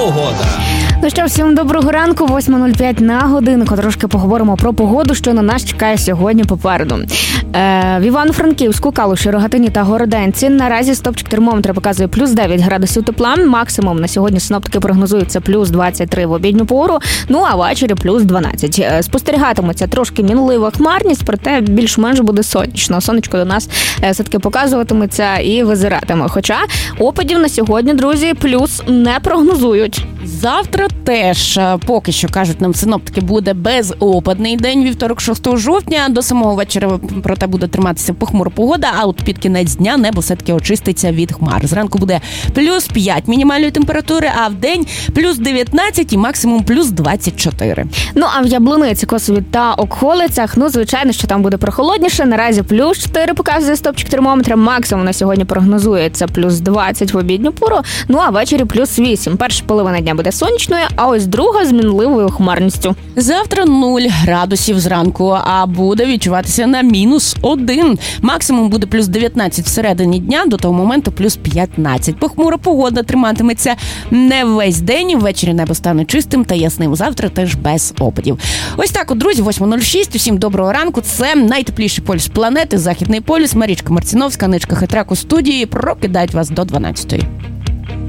погода. Ну що, всім доброго ранку, 8:05 на годинку. Трошки поговоримо про погоду, що на нас чекає сьогодні попереду. В Івано-Франківську, Калуші, Рогатині та Городенці наразі стопчик термометра показує плюс 9 градусів тепла. Максимум на сьогодні синоптики прогнозуються плюс 23 в обідню пору, ну а ввечері плюс 12. Спостерігатиметься трошки мінлива хмарність, проте більш-менш буде сонячно. Сонечко до нас все-таки показуватиметься і визиратиме. Хоча опадів на сьогодні, друзі, плюс не прогнозують. Завтра теж, поки що, кажуть нам синоптики, буде безопадний день, вівторок 6 жовтня. До самого вечора, проте, буде триматися похмура погода, а от під кінець дня небо все-таки очиститься від хмар. Зранку буде плюс 5 мінімальної температури, а в день плюс 19 і максимум плюс 24. Ну, а в Яблуниці, Косові та околицях, ну, звичайно, що там буде прохолодніше. Наразі плюс 4 показує стопчик термометра. Максимум на сьогодні прогнозується плюс 20 в обідню пору, ну, а ввечері плюс 8. Перша половина дня буде сонячною, а ось друга з мінливою хмарністю. Завтра 0 градусів зранку, а буде відчуватися на мінус 1. Максимум буде плюс 19 всередині дня, до того моменту плюс 15. Похмура погода триматиметься не весь день, ввечері небо стане чистим та ясним. Завтра теж без опадів. Ось так, друзі, 8:06. Усім доброго ранку. Це найтепліший полюс планети, Західний полюс. Марічка Марціновська, Ничка Хитрак у студії. Прокидають вас до 12-ї.